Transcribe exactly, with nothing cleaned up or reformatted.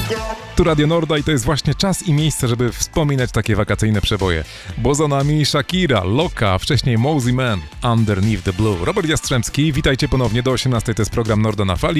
Tu Radio Norda i to jest właśnie czas i miejsce, żeby wspominać takie wakacyjne przeboje. Bo za nami Shakira, Loka, wcześniej Mosey Man, Underneath the Blue. Robert Jastrzębski, witajcie ponownie do osiemnastej, to jest program Norda na Fali.